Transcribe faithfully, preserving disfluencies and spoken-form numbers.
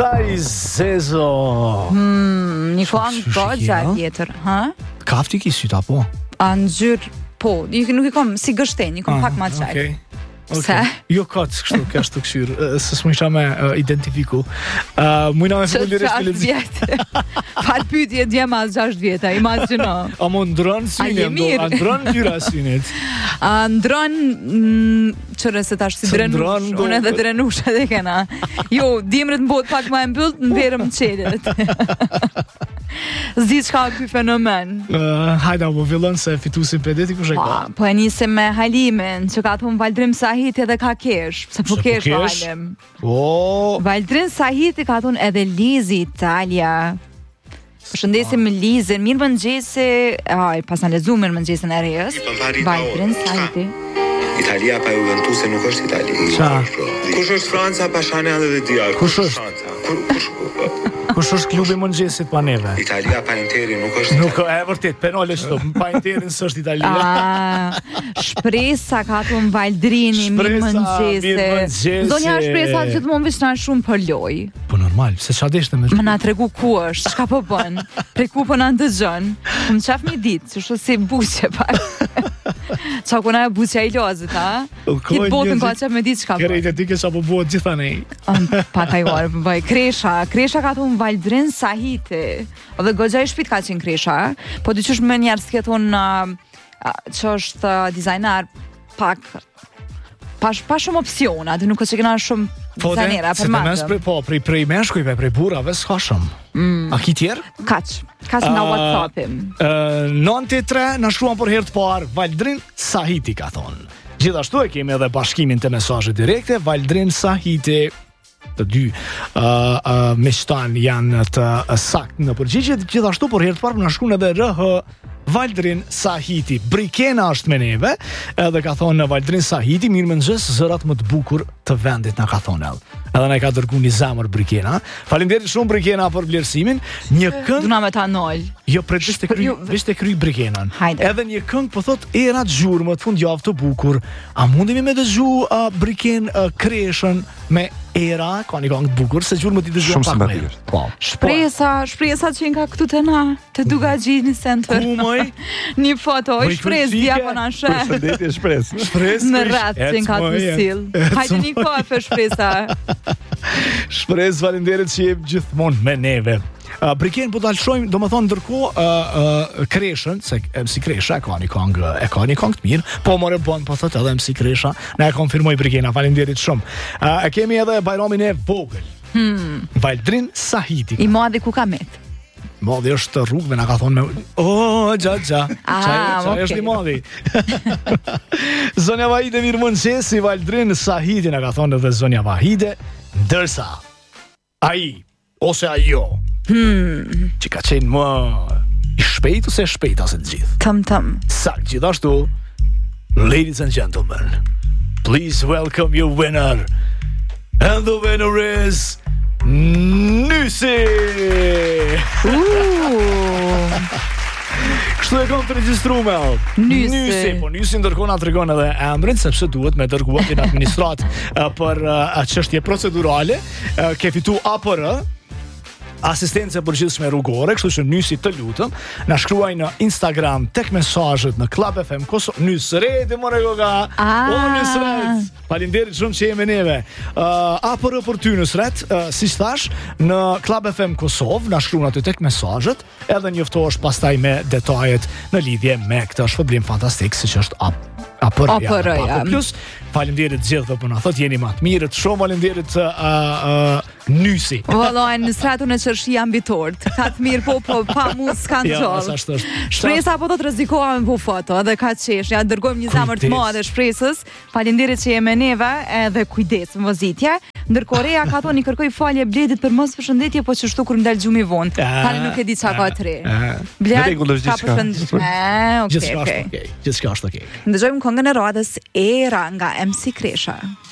Sa i zezo. Hmm, një këngë goxha tjetër, ha? Kafti ki syta po? A ngjyrë, po, nuk i kam si gështenj, i kam pak ma qaj. Okej. Pse? Jo ka të kështu, ka shtu këshyrë, se s'mu isha me uh, identifiku. Uh, Mujna me fëllirisht të lezi. Farë pytje djema gjasht vjeta, imagino. A mu ndronë synin, do, a ndronë gjyra synit? A ndronë, qërë se tash si drenush, unë edhe drenush edhe kena. Jo, dimrët më bot pak ma e mbyllët, në verëm qelet. Zdi qka këj fenomen. Uh, hajda, po fillon se fitusin pedeti ku sheka. Po e nisim me Halimin, që ka thonë Valdrim Sahiti edhe ka kesh, se po kesh valim. Oh. Valdrim Sahiti ka thonë edhe Lizi Italia. Përshëndesim oh. Lizin, mirë mëngjesi, aj, pas në lezu mirë mëngjesin e rejës. Valdrim Sahiti. Italia pa Juventus nuk është Itali. Qa? Kush është Franca pa Chanel dhe Dior? Kush është? Kush është klubi mëngjesit pa neve? Italia pa Interi nuk është Itali. Nuk e vërtet, penole shto, pa Interin së është Italia. Ah, shpresa ka thonë Valdrini, mirë mëngjesi. Mirë mëngjesi. Zonja shpresa që të mund vishna shumë për loj. Po normal, se qa deshte me Më na tregu ku është, çka po bën, prej ku po na ndëgjon. Më qaf një ditë, që shu si buqe pak. Qa kuna e buqe i lozit, ha? Kitë botën ka qef me ditë çka po. Kërejt e ti kësa po buat gjitha nej. Pa ka juar, bëj, Kresha, Kresha ka thonë Valdrin Sahiti. O dhe goxha i shpit ka qenë Kresha, po dy qësh më njerës ke thonë që është dizajner pak, pa, pa shumë opciona, dhe nuk është që këna shumë dizajnera për madhëm. Po, prej prej meshkujve, prej burave, s'ka shumë. Mm. A ki tjerë? Kaq, kaq nga uh, WhatsApp-im. Uh, nënti tre në shruan për herë të parë, Valdrin Sahiti ka thonë. Gjithashtu e kemi edhe bashkimin të mesazhe direkte, Valdrin Sahiti. Të dy uh, uh, miqtan janë të uh, sakt në përgjigje. Gjithashtu për herë të parë na shkruan edhe R H Valdrin Sahiti. Brikena është me neve, edhe ka thonë Valdrin Sahiti, mirë mëngjes, zërat më të bukur të vendit na ka thonë edhe. Edhe na ka dërguar një zemër Brikena. Faleminderit shumë Brikena për vlerësimin. Një këngë Duna me ta nol. Jo, pret vishte kry, vishte kry Brikenën. Hajde. Edhe një këngë po thot era të gjurmë të fundjavë të bukur. A mundemi me dëgju uh, Briken uh, Kreshën me era, ka një këngë të bukur, se gjurmë ti dëgjuam pak më. Po. Shpresa, shpresa që nga këtu të na, të Dugagjini Center. Ku moj? Një foto, i shpres dia po na sheh. Përshëndetje shpres. Shpres. Në rrath që nga të sill. Hajde një kafe shpresa. Shpres, faleminderit që jep gjithmonë me neve. Uh, Briken po ta lëshojmë, domethënë ndërkohë uh, uh, Kreshën, se M C Kresha e ka një këngë, e ka një këngë të mirë, po more bën po thotë edhe M C Kresha, na e konfirmoi Brikena, faleminderit shumë. Uh, e kemi edhe bajramin e vogël. Hmm. Valdrin Sahiti. I madhi ku ka met. Madhi është rrugëve, na ka thonë me oh, gja, gja. Ah, Qa okay. është i madhi. Zonja Vahide, mirë mëngjesi, Valdrin Sahiti, na ka thonë edhe Zonja Vahide, ndërsa ai, ose ajo, hmm. që ka qenë më i shpejt ose shpejt asë të gjithë. Tëm, tëm. Sak, gjithashtu, ladies and gentlemen, please welcome your winner. And the winner is Nysi! Uh. Kështu e kom të regjistruar me Nysi. Nysi, po Nysi ndërkohë na tregon edhe emrin, sepse duhet me dërguar në administrat uh, për uh, çështje procedurale, uh, ke fitu A P R, asistencë e përgjithshme rrugore, kështu që Nysi të lutëm, na shkruaj në Instagram tek mesazhet në Club F M Kosovë. Nysreti more goga. Ah. O Nysret. Faleminderit shumë që jemi neve. Uh, A P R për ty Nysret, uh, si thash, në Club F M Kosovë, na shkruan aty tek mesazhet, edhe njoftohesh pastaj me detajet në lidhje me këtë shpërblim fantastik siç është A P R. A P R, ja. Plus, faleminderit gjithë për na thot jeni më të mirët. Shumë faleminderit uh, uh, Nysi. Vallai Nysretu në qërshi ambitort. Ka të mirë po po pa mu s'kan Ja, qoll. sa është është. Shpresa po do të rrezikoha me po foto, edhe ka qesh. Ja dërgojmë një zemër të Kujdes. madhe shpresës. Faleminderit që je me neve, edhe kujdes në vozitje. Ndërkohë Reja ka thonë i kërkoj falje Bledit për mos përshëndetje, po që shtu kur ndal gjumi vonë. Tani nuk e di çka ka të re. Me rregull është ka gjithçka. përshëndetje. Eh, okay, Gjithçka është okay. okay. Gjithçka është okay. Ndëgjojmë këngën e radhës Era nga M C Kresha.